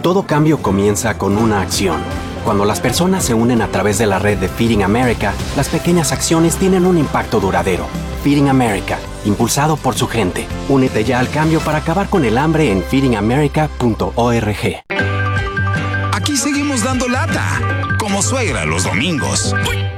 Todo cambio comienza con una acción. Cuando las personas se unen a través de la red de Feeding America, las pequeñas acciones tienen un impacto duradero. Feeding America, impulsado por su gente. Únete ya al cambio para acabar con el hambre en feedingamerica.org. Aquí seguimos dando lata, como suegra los domingos.